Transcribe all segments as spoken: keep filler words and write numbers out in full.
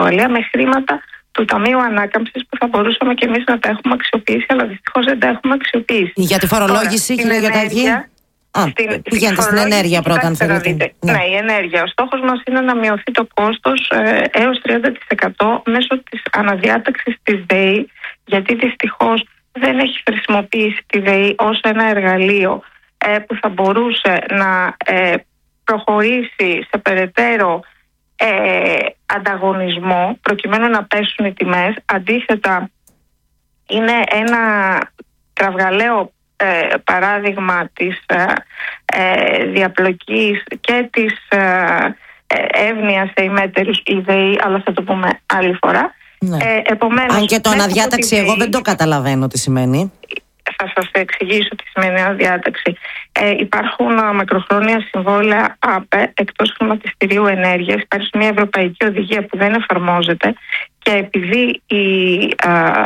εμβόλια με χρήματα του Ταμείου Ανάκαμψης που θα μπορούσαμε και εμείς να τα έχουμε αξιοποιήσει, αλλά δυστυχώς δεν τα έχουμε αξιοποιήσει. Για τη φορολόγηση, κυρία Γιωτάκη. Α, στην, πηγαίνετε στην ενέργεια πρώτα, αν θέλετε. Ναι. ναι, η ενέργεια. Ο στόχος μας είναι να μειωθεί το κόστος ε, έως τριάντα τοις εκατό μέσω της αναδιάταξης της ΔΕΗ, γιατί δυστυχώς δεν έχει χρησιμοποιήσει τη ΔΕΗ ως ένα εργαλείο ε, που θα μπορούσε να ε, προχωρήσει σε περαιτέρω ε, ανταγωνισμό προκειμένου να πέσουν οι τιμές. Αντίθετα, είναι ένα κραυγαλαίο ε, παράδειγμα της ε, ε, διαπλοκής και της ε, ε, εύνοιας σε ημέτερους η ΔΕΗ, αλλά θα το πούμε άλλη φορά. Ναι. Ε, επομένως, αν και το αναδιάταξη εγώ δεν το καταλαβαίνω τι σημαίνει. Θα σας εξηγήσω τι σημαίνει αναδιάταξη. Ε, υπάρχουν α, μακροχρόνια συμβόλαια ΑΠΕ εκτός χρηματιστηρίου ενέργειας. Υπάρχει μια ευρωπαϊκή οδηγία που δεν εφαρμόζεται και επειδή η, α,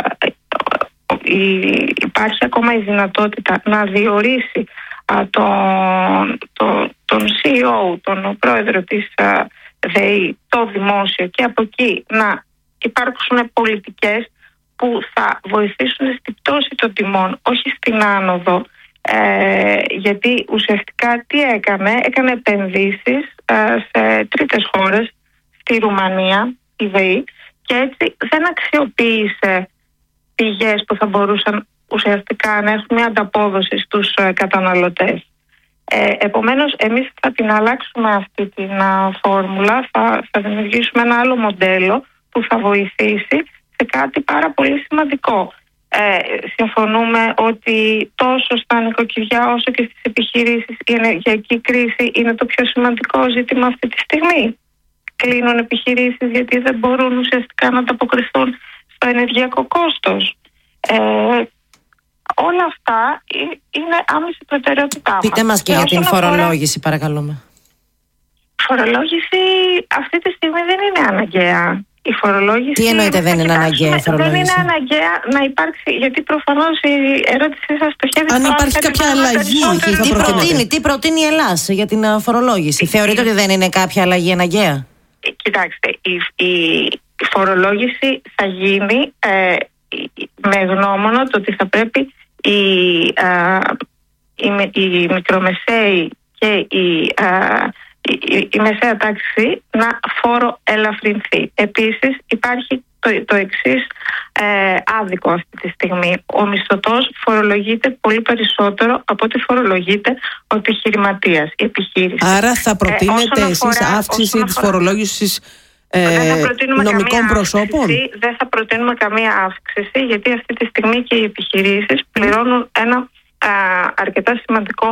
η, υπάρχει ακόμα η δυνατότητα να διορίσει α, τον, το, τον σι ι ο, τον πρόεδρο της α, ΔΕΗ, το δημόσιο, και από εκεί να υπάρξουν πολιτικές που θα βοηθήσουν στην πτώση των τιμών, όχι στην άνοδο, ε, γιατί ουσιαστικά τι έκανε, έκανε επενδύσεις ε, σε τρίτες χώρες, στη Ρουμανία, η ΔΕΗ, και έτσι δεν αξιοποίησε πηγές που θα μπορούσαν ουσιαστικά να έχουν μια ανταπόδοση στους ε, καταναλωτές. Ε, επομένως, εμείς θα την αλλάξουμε αυτή την α, φόρμουλα, θα, θα δημιουργήσουμε ένα άλλο μοντέλο που θα βοηθήσει σε κάτι πάρα πολύ σημαντικό. Ε, συμφωνούμε ότι τόσο στα νοικοκυριά όσο και στις επιχειρήσεις η ενεργειακή κρίση είναι το πιο σημαντικό ζήτημα αυτή τη στιγμή. Κλείνουν επιχειρήσεις γιατί δεν μπορούν ουσιαστικά να ανταποκριθούν στο ενεργειακό κόστος. Ε, όλα αυτά είναι άμεση προτεραιότητά μας. Πείτε μας και για την φορολόγηση, παρακαλούμε. Φορολόγηση αυτή τη στιγμή δεν είναι αναγκαία. Η φορολόγηση. Τι εννοείται δεν είναι αναγκαία η φορολόγηση? Δεν είναι αναγκαία να υπάρξει, γιατί προφανώς η ερώτησή σας στοχεύει. Αν υπάρχει κάποια αλλαγή, τι προτείνει, τι προτείνει η Ελλάδα για την φορολόγηση? Θεωρείτε ότι δεν είναι κάποια αλλαγή αναγκαία? Κοιτάξτε, η, η φορολόγηση θα γίνει ε, με γνώμονα το ότι θα πρέπει η, α, η, η μικρομεσαίοι και η α, Η, η μεσαία τάξη να φόρο ελαφρυνθεί. Επίσης υπάρχει το, το εξής ε, άδικο αυτή τη στιγμή. Ο μισθωτός φορολογείται πολύ περισσότερο από ό,τι φορολογείται ο επιχειρηματίας, η επιχείρηση. Άρα θα προτείνετε ε, εσείς αύξηση της φορολόγησης ε, νομικών προσώπων? Αύξηση, δεν θα προτείνουμε καμία αύξηση, γιατί αυτή τη στιγμή και οι επιχειρήσεις πληρώνουν ένα α, αρκετά σημαντικό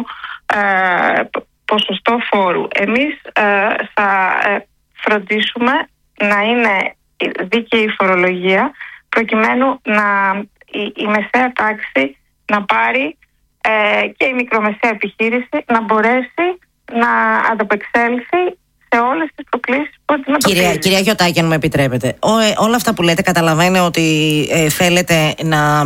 α, ποσοστό φόρου. Εμείς ε, θα ε, φροντίσουμε να είναι δίκαιη η φορολογία, προκειμένου να η, η μεσαία τάξη να πάρει ε, και η μικρομεσαία επιχείρηση να μπορέσει να ανταπεξέλθει σε όλες τις προκλήσεις που αντιμετωπίζει. Κυρία, κυρία Γιωτάκη, αν μου επιτρέπετε, Ό, ε, όλα αυτά που λέτε καταλαβαίνω ότι ε, θέλετε να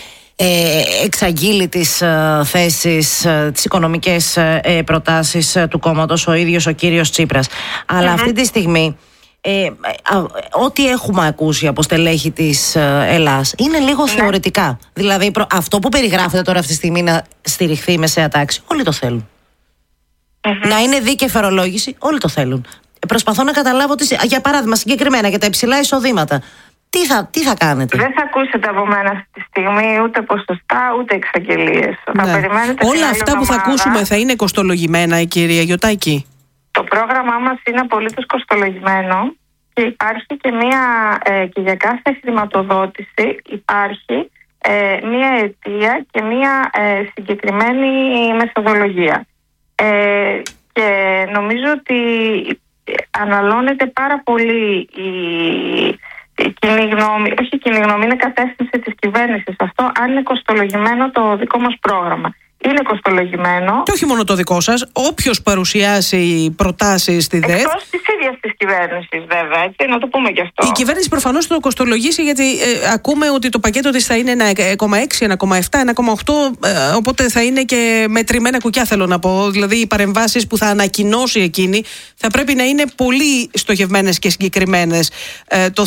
Ε, εξαγγείλει τις ε, θέσεις, ε, τις οικονομικές ε, προτάσεις ε, του κόμματος ο ίδιος ο κύριος Τσίπρας. Αλλά mm-hmm. αυτή τη στιγμή ε, ε, ό,τι έχουμε ακούσει από στελέχη της ε, Ελλάς είναι λίγο mm-hmm. θεωρητικά. Δηλαδή προ, αυτό που περιγράφεται τώρα αυτή τη στιγμή, να στηριχθεί η μεσαία τάξη, όλοι το θέλουν. Mm-hmm. Να είναι δίκαιη φορολόγηση, όλοι το θέλουν. Προσπαθώ να καταλάβω, τις, για παράδειγμα συγκεκριμένα για τα υψηλά εισοδήματα. Τι θα, τι θα κάνετε? Δεν θα ακούσετε από μένα αυτή τη στιγμή ούτε ποσοστά ούτε εξαγγελίες. Ναι. Θα περιμένετε. Όλα αυτά που θα ακούσουμε θα είναι κοστολογημένα, η κυρία Γιωτάκη? Το πρόγραμμά μας είναι απολύτως κοστολογημένο και υπάρχει και, μία, ε, και για κάθε χρηματοδότηση υπάρχει ε, μία αιτία και μία ε, συγκεκριμένη μεθοδολογία. Ε, και νομίζω ότι αναλώνεται πάρα πολύ η η κοινή γνώμη, όχι η κοινή γνώμη, είναι κατεύθυνση της κυβέρνησης αυτό, αν είναι κοστολογημένο το δικό μας πρόγραμμα. Είναι κοστολογημένο. Και όχι μόνο το δικό σας, όποιος παρουσιάσει προτάσεις στη ΔΕΘ. Εκτός της ίδιας της κυβέρνησης, βέβαια, έτσι, να το πούμε και αυτό. Η κυβέρνηση προφανώς θα το κοστολογήσει, γιατί ε, ακούμε ότι το πακέτο της θα είναι ένα κόμμα έξι, ένα κόμμα επτά, ένα κόμμα οκτώ, ε, οπότε θα είναι και μετρημένα κουκιά, θέλω να πω. Δηλαδή οι παρεμβάσεις που θα ανακοινώσει εκείνη θα πρέπει να είναι πολύ στοχευμένες και συγκεκριμένες. Ε, το